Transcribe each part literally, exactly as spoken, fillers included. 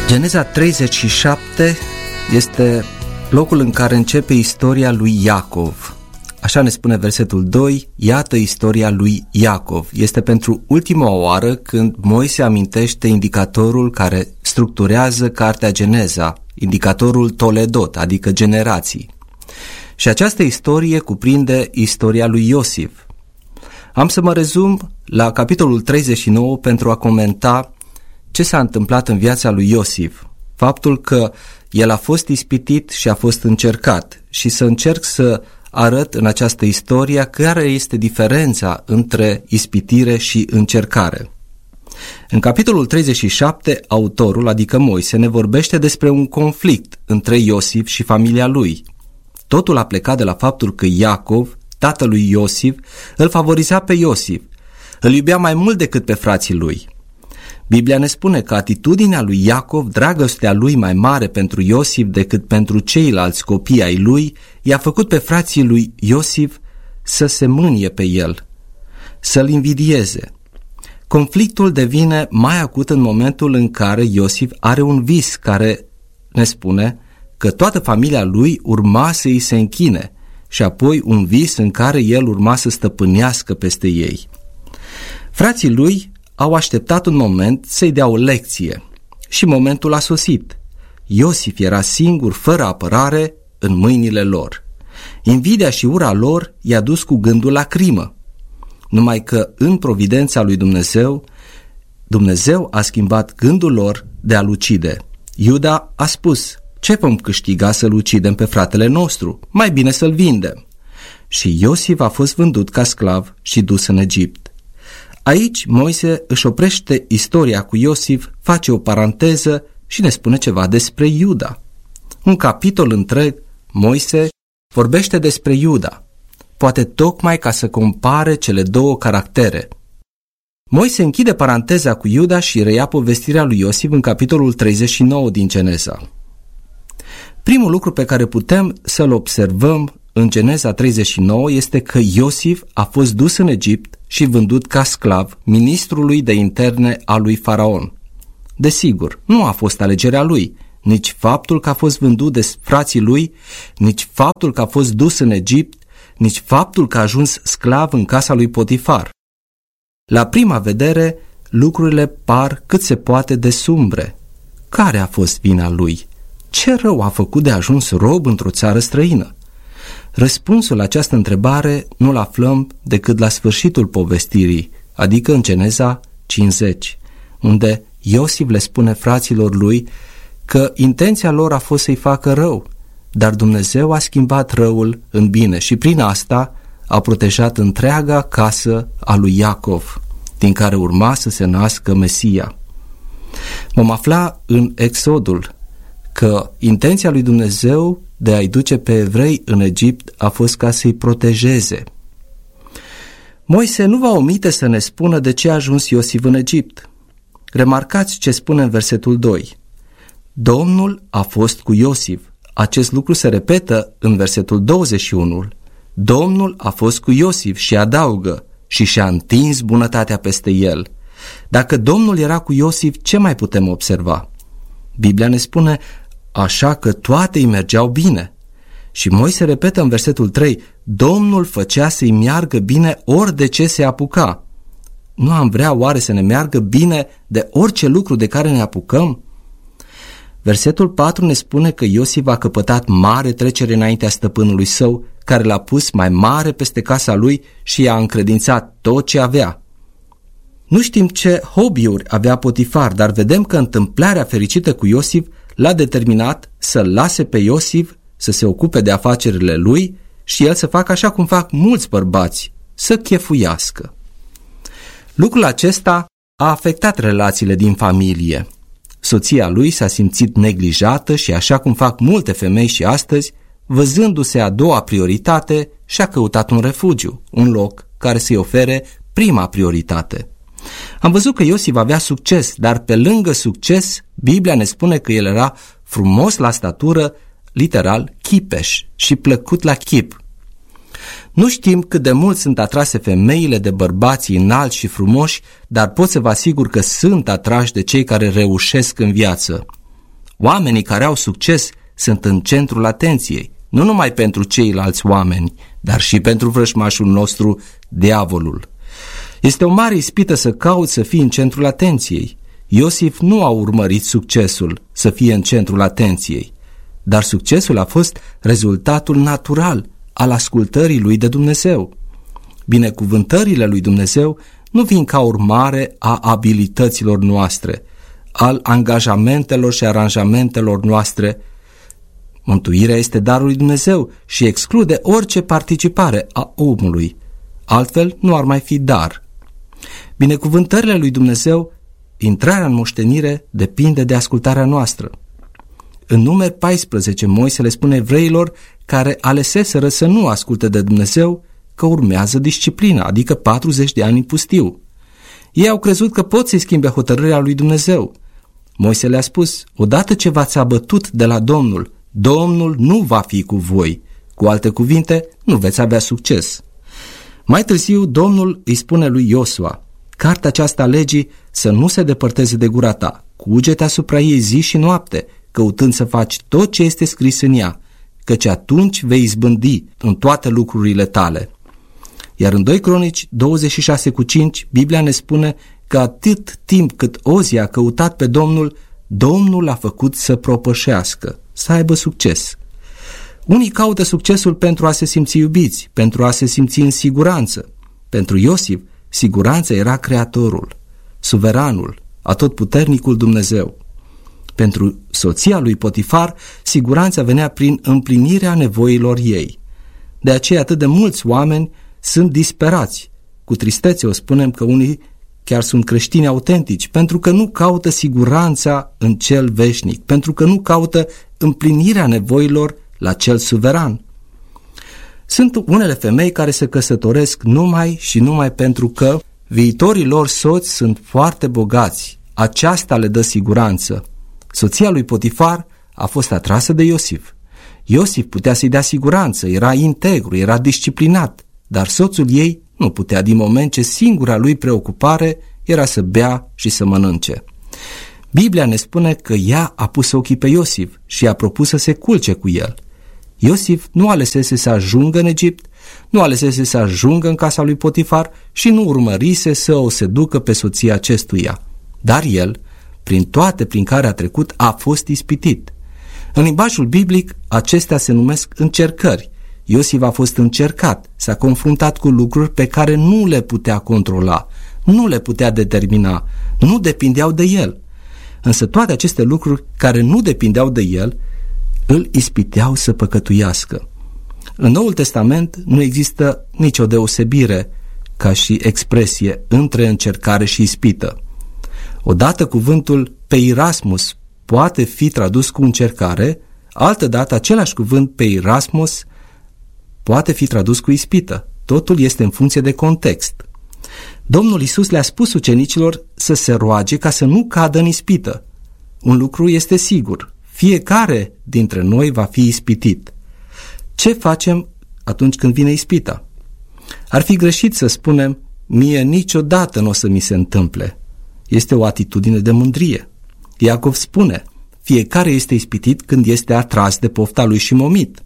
Geneza treizeci și șapte este locul în care începe istoria lui Iacov. Așa ne spune versetul doi, iată istoria lui Iacov. Este pentru ultima oară când Moise amintește indicatorul care structurează cartea Geneza, indicatorul Toledot, adică generații. Și această istorie cuprinde istoria lui Iosif. Am să mă rezum la capitolul treizeci și nouă pentru a comenta ce s-a întâmplat în viața lui Iosif, faptul că el a fost ispitit și a fost încercat și să încerc să arăt în această istorie care este diferența între ispitire și încercare. În capitolul treizeci și șapte, autorul, adică Moise, ne vorbește despre un conflict între Iosif și familia lui. Totul a plecat de la faptul că Iacov, tatălui Iosif, îl favoriza pe Iosif, îl iubea mai mult decât pe frații lui. Biblia ne spune că atitudinea lui Iacov, dragostea lui mai mare pentru Iosif decât pentru ceilalți copii ai lui, i-a făcut pe frații lui Iosif să se mânie pe el, să-l invidieze. Conflictul devine mai acut în momentul în care Iosif are un vis care ne spune că toată familia lui urma să îi se închine și apoi un vis în care el urma să stăpânească peste ei. Frații lui au așteptat un moment să-i dea o lecție și momentul a sosit. Iosif era singur, fără apărare, în mâinile lor. Invidia și ura lor i-a dus cu gândul la crimă. Numai că în providența lui Dumnezeu, Dumnezeu a schimbat gândul lor de a-l ucide. Iuda a spus, ce vom câștiga să-l ucidem pe fratele nostru? Mai bine să-l vindem. Și Iosif a fost vândut ca sclav și dus în Egipt. Aici Moise își oprește istoria cu Iosif, face o paranteză și ne spune ceva despre Iuda. Un capitol întreg, Moise vorbește despre Iuda, poate tocmai ca să compare cele două caractere. Moise închide paranteza cu Iuda și reia povestirea lui Iosif în capitolul treizeci și nouă din Geneza. Primul lucru pe care putem să-l observăm în Geneza treizeci și nouă este că Iosif a fost dus în Egipt și vândut ca sclav ministrului de interne al lui Faraon. Desigur, nu a fost alegerea lui, nici faptul că a fost vândut de frații lui, nici faptul că a fost dus în Egipt, nici faptul că a ajuns sclav în casa lui Potifar. La prima vedere, lucrurile par cât se poate de sumbre. Care a fost vina lui? Ce rău a făcut de a ajuns rob într-o țară străină? Răspunsul la această întrebare nu-l aflăm decât la sfârșitul povestirii, adică în Geneza cincizeci, unde Iosif le spune fraților lui că intenția lor a fost să-i facă rău, dar Dumnezeu a schimbat răul în bine și prin asta a protejat întreaga casă a lui Iacov, din care urma să se nască Mesia. Vom afla în Exodul că intenția lui Dumnezeu de a-i duce pe evrei în Egipt a fost ca să-i protejeze. Moise nu va omite să ne spună de ce a ajuns Iosif în Egipt. Remarcați ce spune în versetul doi. Domnul a fost cu Iosif. Acest lucru se repetă în versetul douăzeci și unu. Domnul a fost cu Iosif și adaugă și și-a întins bunătatea peste el. Dacă Domnul era cu Iosif, ce mai putem observa? Biblia ne spune așa că toate îi mergeau bine. Și Moise repetă în versetul trei, Domnul făcea să-i meargă bine ori de ce se apuca. Nu am vrea oare să ne meargă bine de orice lucru de care ne apucăm? Versetul patru ne spune că Iosif a căpătat mare trecere înaintea stăpânului său, care l-a pus mai mare peste casa lui și i-a încredințat tot ce avea. Nu știm ce hobby-uri avea Potifar, dar vedem că întâmplarea fericită cu Iosif l-a determinat să-l lase pe Iosif să se ocupe de afacerile lui și el să facă așa cum fac mulți bărbați, să chefuiască. Lucrul acesta a afectat relațiile din familie. Soția lui s-a simțit neglijată și, așa cum fac multe femei și astăzi, văzându-se a doua prioritate, și-a căutat un refugiu, un loc care să-i ofere prima prioritate. Am văzut că Iosif avea succes, dar pe lângă succes, Biblia ne spune că el era frumos la statură, literal chipeș și plăcut la chip. Nu știm cât de mult sunt atrase femeile de bărbații înalți și frumoși, dar pot să vă asigur că sunt atrași de cei care reușesc în viață. Oamenii care au succes sunt în centrul atenției, nu numai pentru ceilalți oameni, dar și pentru vrăjmașul nostru, diavolul. Este o mare ispită să cauți să fii în centrul atenției. Iosif nu a urmărit succesul să fie în centrul atenției, dar succesul a fost rezultatul natural al ascultării lui de Dumnezeu. Binecuvântările lui Dumnezeu nu vin ca urmare a abilităților noastre, al angajamentelor și aranjamentelor noastre. Mântuirea este darul lui Dumnezeu și exclude orice participare a omului. Altfel nu ar mai fi dar. Binecuvântările lui Dumnezeu, intrarea în moștenire, depinde de ascultarea noastră. În Numeri paisprezece, Moise le spune evreilor care aleseseră să nu asculte de Dumnezeu că urmează disciplina, adică patruzeci de ani în pustiu. Ei au crezut că pot să-i schimbe hotărârea lui Dumnezeu. Moise le-a spus, odată ce v-ați abătut de la Domnul, Domnul nu va fi cu voi. Cu alte cuvinte, nu veți avea succes. Mai târziu, Domnul îi spune lui Iosua, cartea aceasta a legii să nu se depărteze de gura ta, cuge-te asupra ei zi și noapte, căutând să faci tot ce este scris în ea, căci atunci vei izbândi în toate lucrurile tale. Iar în doi Cronici douăzeci și șase cu cinci, Biblia ne spune că atât timp cât Ozia a căutat pe Domnul, Domnul l-a făcut să propășească, să aibă succes. Unii caută succesul pentru a se simți iubiți, pentru a se simți în siguranță. Pentru Iosif, siguranța era Creatorul, suveranul, atotputernicul Dumnezeu. Pentru soția lui Potifar, siguranța venea prin împlinirea nevoilor ei. De aceea atât de mulți oameni sunt disperați. Cu tristețe o spunem că unii chiar sunt creștini autentici, pentru că nu caută siguranța în cel veșnic, pentru că nu caută împlinirea nevoilor la cel suveran. Sunt unele femei care se căsătoresc numai și numai pentru că viitorii lor soți sunt foarte bogați. Aceasta le dă siguranță. Soția lui Potifar a fost atrasă de Iosif. Iosif putea să-i dea siguranță, era integru, era disciplinat, dar soțul ei nu putea, din moment ce singura lui preocupare era să bea și să mănânce. Biblia ne spune că ea a pus ochii pe Iosif și a propus să se culce cu el. Iosif nu alesese să ajungă în Egipt, nu alesese să ajungă în casa lui Potifar și nu urmărise să o seducă pe soția acestuia. Dar el, prin toate prin care a trecut, a fost ispitit. În limbajul biblic, acestea se numesc încercări. Iosif a fost încercat, s-a confruntat cu lucruri pe care nu le putea controla, nu le putea determina, nu depindeau de el. Însă toate aceste lucruri care nu depindeau de el îl ispiteau să păcătuiască. În Noul Testament nu există nicio deosebire ca și expresie între încercare și ispită. Odată cuvântul peirasmus poate fi tradus cu încercare, altădată același cuvânt peirasmus poate fi tradus cu ispită. Totul este în funcție de context. Domnul Iisus le-a spus ucenicilor să se roage ca să nu cadă în ispită. Un lucru este sigur, fiecare dintre noi va fi ispitit. Ce facem atunci când vine ispita? Ar fi greșit să spunem, mie niciodată nu o să mi se întâmple. Este o atitudine de mândrie. Iacov spune, fiecare este ispitit când este atras de pofta lui și momit.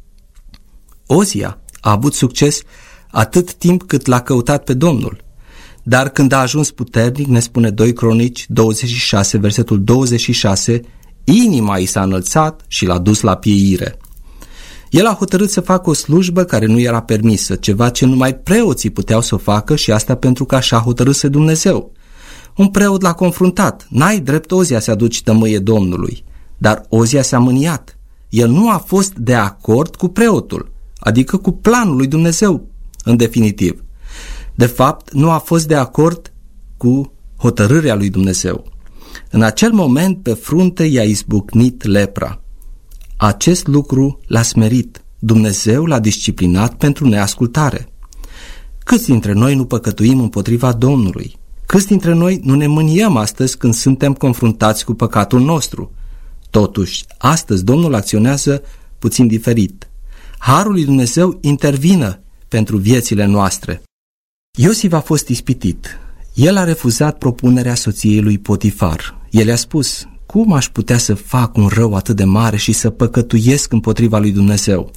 Ozia a avut succes atât timp cât l-a căutat pe Domnul, dar când a ajuns puternic, ne spune doi Cronici douăzeci și șase, versetul douăzeci și șase, inima i s-a înălțat și l-a dus la pieire. El a hotărât să facă o slujbă care nu era permisă, ceva ce numai preoții puteau să o facă și asta pentru că așa hotărâse Dumnezeu. Un preot l-a confruntat, n-ai drept, Ozia, să aduci tămâie Domnului, dar Ozia s-a mâniat. El nu a fost de acord cu preotul, adică cu planul lui Dumnezeu, în definitiv. De fapt, nu a fost de acord cu hotărârea lui Dumnezeu. În acel moment, pe frunte i-a izbucnit lepra. Acest lucru l-a smerit. Dumnezeu l-a disciplinat pentru neascultare. Câți dintre noi nu păcătuim împotriva Domnului? Câți dintre noi nu ne mâniem astăzi când suntem confruntați cu păcatul nostru? Totuși, astăzi Domnul acționează puțin diferit. Harul lui Dumnezeu intervină pentru viețile noastre. Iosif a fost ispitit. El a refuzat propunerea soției lui Potifar. El i-a spus, cum aș putea să fac un rău atât de mare și să păcătuiesc împotriva lui Dumnezeu?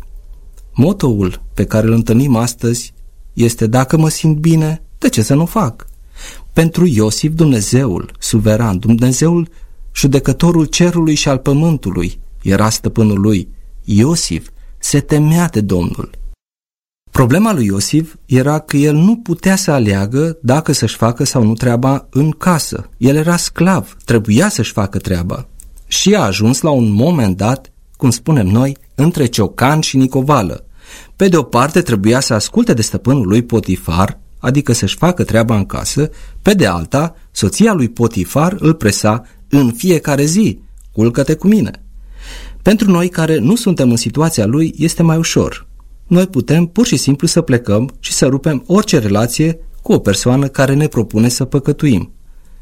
Motoul pe care îl întâlnim astăzi este: dacă mă simt bine, de ce să nu fac? Pentru Iosif, Dumnezeul suveran, Dumnezeul judecătorul cerului și al pământului, era stăpânul lui. Iosif se temea de Domnul. Problema lui Iosif era că el nu putea să aleagă dacă să-și facă sau nu treaba în casă. El era sclav, trebuia să-și facă treaba. Și a ajuns la un moment dat, cum spunem noi, între ciocan și nicovală. Pe de o parte trebuia să asculte de stăpânul lui Potifar, adică să-și facă treaba în casă, pe de alta, soția lui Potifar îl presa în fiecare zi: culcă-te cu mine. Pentru noi care nu suntem în situația lui, este mai ușor. Noi putem pur și simplu să plecăm și să rupem orice relație cu o persoană care ne propune să păcătuim.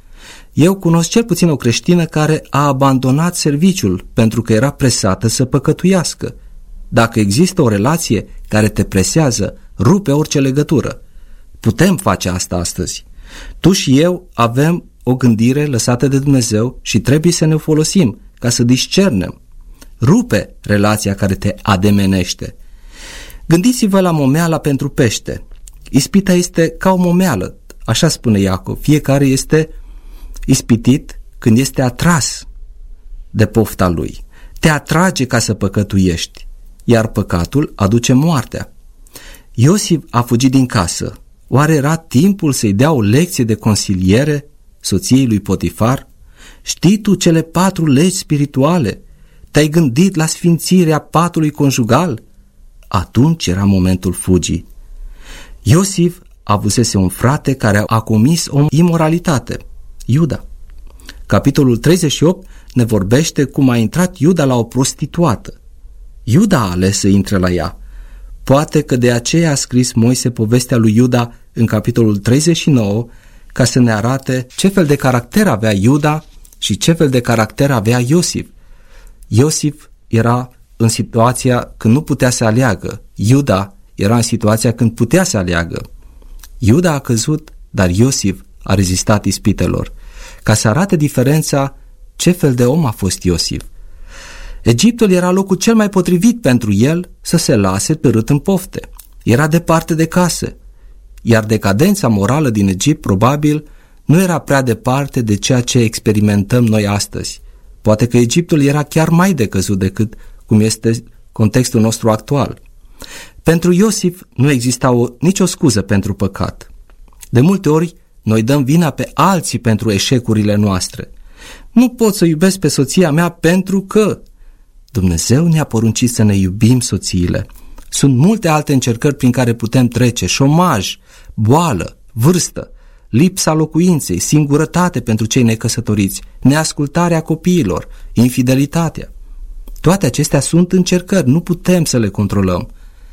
Eu cunosc cel puțin o creștină care a abandonat serviciul pentru că era presată să păcătuiască. Dacă există o relație care te presează, rupe orice legătură. Putem face asta astăzi. Tu și eu avem o gândire lăsată de Dumnezeu și trebuie să ne folosim ca să discernem. Rupe relația care te ademenește. Gândiți-vă la momeala pentru pește. Ispita este ca o momeală, așa spune Iacov. Fiecare este ispitit când este atras de pofta lui. Te atrage ca să păcătuiești, iar păcatul aduce moartea. Iosif a fugit din casă. Oare era timpul să-i dea o lecție de consiliere soției lui Potifar? Știi tu cele patru legi spirituale? Te-ai gândit la sfințirea patului conjugal? Atunci era momentul fugii. Iosif avusese un frate care a comis o imoralitate, Iuda. Capitolul treizeci și opt ne vorbește cum a intrat Iuda la o prostituată. Iuda a ales să intre la ea. Poate că de aceea a scris Moise povestea lui Iuda în capitolul treizeci și nouă, ca să ne arate ce fel de caracter avea Iuda și ce fel de caracter avea Iosif. Iosif era în situația când nu putea să aleagă. Iuda era în situația când putea să aleagă. Iuda a căzut, dar Iosif a rezistat ispitelor. Ca să arate diferența, ce fel de om a fost Iosif. Egiptul era locul cel mai potrivit pentru el să se lase târât în pofte. Era departe de casă, iar decadența morală din Egipt probabil nu era prea departe de ceea ce experimentăm noi astăzi. Poate că Egiptul era chiar mai decăzut decât cum este contextul nostru actual. Pentru Iosif nu exista o, nicio scuză pentru păcat. De multe ori noi dăm vina pe alții pentru eșecurile noastre. Nu pot să iubesc pe soția mea pentru că... Dumnezeu ne-a poruncit să ne iubim soțiile. Sunt multe alte încercări prin care putem trece: șomaj, boală, vârstă, lipsa locuinței, singurătate pentru cei necăsătoriți, neascultarea copiilor, infidelitatea. Toate acestea sunt încercări, nu putem să le controlăm.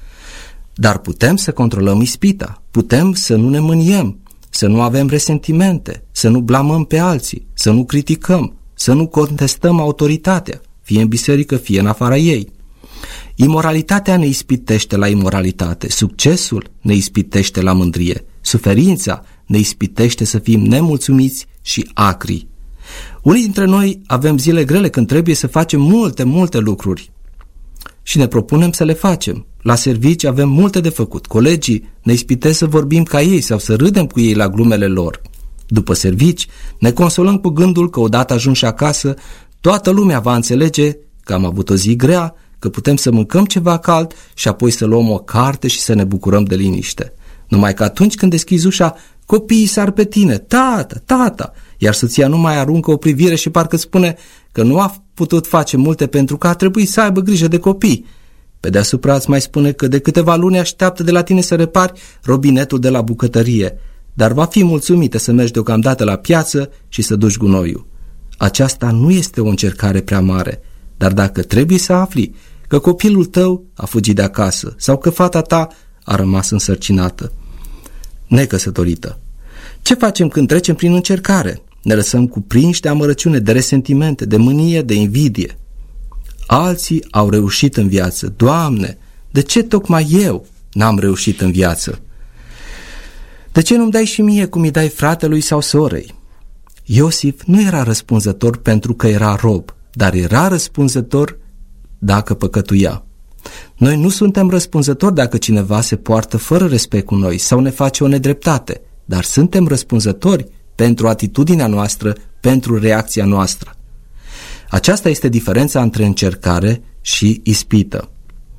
Dar putem să controlăm ispita, putem să nu ne mâniem, să nu avem resentimente, să nu blamăm pe alții, să nu criticăm, să nu contestăm autoritatea, fie în biserică, fie în afara ei. Imoralitatea ne ispitește la imoralitate, succesul ne ispitește la mândrie, suferința ne ispitește să fim nemulțumiți și acri. Unii dintre noi avem zile grele când trebuie să facem multe, multe lucruri și ne propunem să le facem. La servici avem multe de făcut. Colegii ne ispitesc să vorbim ca ei sau să râdem cu ei la glumele lor. După servici ne consolăm cu gândul că odată ajunși acasă, toată lumea va înțelege că am avut o zi grea, că putem să mâncăm ceva cald și apoi să luăm o carte și să ne bucurăm de liniște. Numai că atunci când deschizi ușa, copiii sar pe tine: tată, tata, iar soția nu mai aruncă o privire și parcă spune că nu a putut face multe pentru că a trebuit să aibă grijă de copii. Pe deasupra îți mai spune că de câteva luni așteaptă de la tine să repari robinetul de la bucătărie, dar va fi mulțumită să mergi deocamdată la piață și să duci gunoiul. Aceasta nu este o încercare prea mare, dar dacă trebuie să afli că copilul tău a fugit de acasă sau că fata ta a rămas însărcinată, necăsătorită, ce facem când trecem prin încercare? Ne lăsăm cuprinși de amărăciune, de resentimente, de mânie, de invidie. Alții au reușit în viață. Doamne, de ce tocmai eu n-am reușit în viață? De ce nu-mi dai și mie cum îi dai fratelui sau sorei? Iosif nu era răspunzător pentru că era rob, dar era răspunzător dacă păcătuia. Noi nu suntem răspunzători dacă cineva se poartă fără respect cu noi sau ne face o nedreptate, dar suntem răspunzători pentru atitudinea noastră, pentru reacția noastră. Aceasta este diferența între încercare și ispită.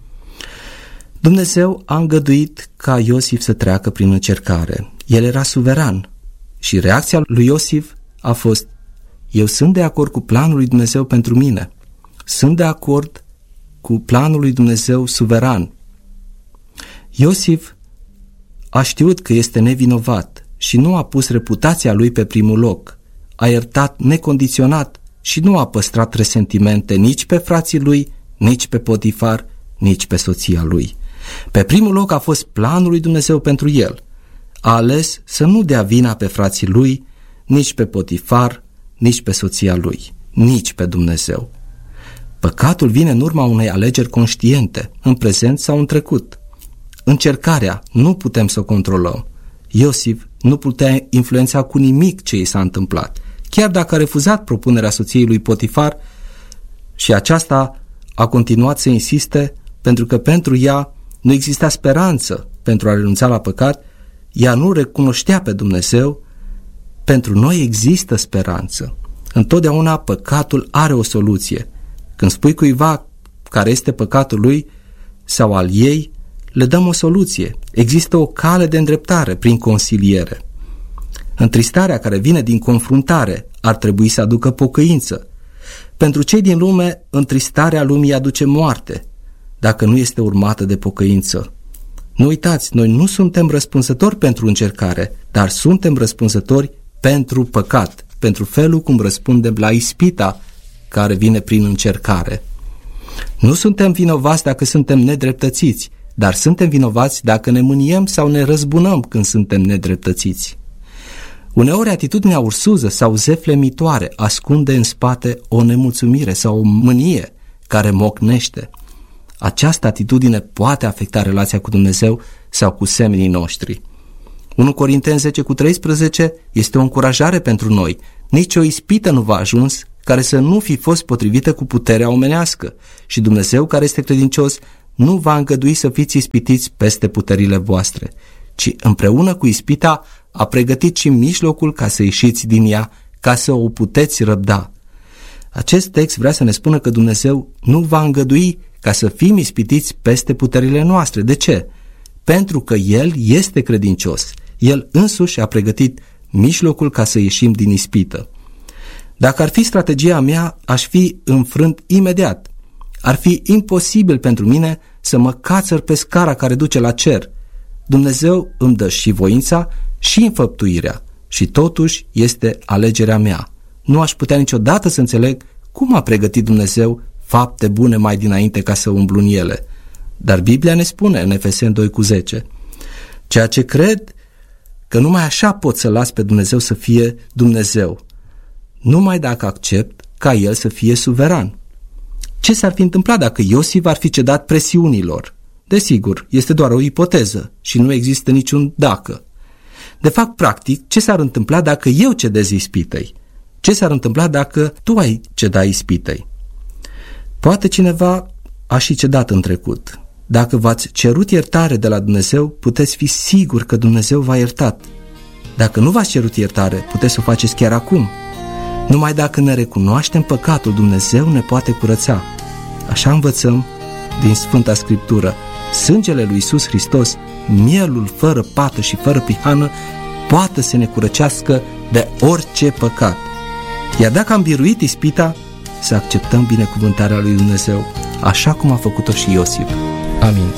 Dumnezeu a îngăduit ca Iosif să treacă prin încercare. El era suveran și reacția lui Iosif a fost: eu sunt de acord cu planul lui Dumnezeu pentru mine. Sunt de acord cu planul lui Dumnezeu suveran. Iosif a știut că este nevinovat și nu a pus reputația lui pe primul loc. A iertat necondiționat și nu a păstrat resentimente nici pe frații lui, nici pe Potifar, nici pe soția lui. Pe primul loc a fost planul lui Dumnezeu pentru el. A ales să nu dea vina pe frații lui, nici pe Potifar, nici pe soția lui, nici pe Dumnezeu. Păcatul vine în urma unei alegeri conștiente, în prezent sau în trecut. Încercarea nu putem să o controlăm. Iosif nu putea influența cu nimic ce i s-a întâmplat. Chiar dacă a refuzat propunerea soției lui Potifar și aceasta a continuat să insiste pentru că pentru ea nu exista speranță pentru a renunța la păcat, ea nu recunoștea pe Dumnezeu. Pentru noi există speranță. Întotdeauna păcatul are o soluție. Când spui cuiva care este păcatul lui sau al ei, le dăm o soluție. Există o cale de îndreptare prin consiliere. Întristarea care vine din confruntare ar trebui să aducă pocăință. Pentru cei din lume, întristarea lumii aduce moarte, dacă nu este urmată de pocăință. Nu uitați, noi nu suntem răspunzători pentru încercare, dar suntem răspunzători pentru păcat, pentru felul cum răspundem la ispita care vine prin încercare. Nu suntem vinovați dacă suntem nedreptățiți, dar suntem vinovați dacă ne mâniem sau ne răzbunăm când suntem nedreptățiți. Uneori atitudinea ursuză sau zeflemitoare ascunde în spate o nemulțumire sau o mânie care mocnește. Această atitudine poate afecta relația cu Dumnezeu sau cu semenii noștri. unu Corinteni zece cu treisprezece este o încurajare pentru noi. Nici o ispită nu v-a ajuns care să nu fi fost potrivită cu puterea omenească și Dumnezeu, care este credincios, nu va îngădui să fiți ispitiți peste puterile voastre, ci împreună cu ispita a pregătit și mijlocul ca să ieșiți din ea, ca să o puteți răbda. Acest text vrea să ne spună că Dumnezeu nu va îngădui ca să fim ispitiți peste puterile noastre. De ce? Pentru că El este credincios. El însuși a pregătit mijlocul ca să ieșim din ispită. Dacă ar fi strategia mea, aș fi înfrânt imediat. Ar fi imposibil pentru mine să mă cațăr pe scara care duce la cer. Dumnezeu îmi dă și voința și înfăptuirea și totuși este alegerea mea. Nu aș putea niciodată să înțeleg cum a pregătit Dumnezeu fapte bune mai dinainte ca să umblu în ele. Dar Biblia ne spune în Efeseni doi cu zece, ceea ce cred că numai așa pot să las pe Dumnezeu să fie Dumnezeu, numai dacă accept ca El să fie suveran. Ce s-ar fi întâmplat dacă Iosif ar fi cedat presiunilor? Desigur, este doar o ipoteză și nu există niciun dacă. De fapt, practic, ce s-ar întâmpla dacă eu cedez ispitei? Ce s-ar întâmpla dacă tu ai ceda ispitei? Poate cineva a și cedat în trecut. Dacă v-ați cerut iertare de la Dumnezeu, puteți fi sigur că Dumnezeu v-a iertat. Dacă nu v-ați cerut iertare, puteți să o faceți chiar acum. Numai dacă ne recunoaștem păcatul, Dumnezeu ne poate curăța. Așa învățăm din Sfânta Scriptură. Sângele lui Iisus Hristos, mielul fără pată și fără prihană, poate să ne curățească de orice păcat. Iar dacă am biruit ispita, să acceptăm binecuvântarea lui Dumnezeu, așa cum a făcut-o și Iosif. Amin.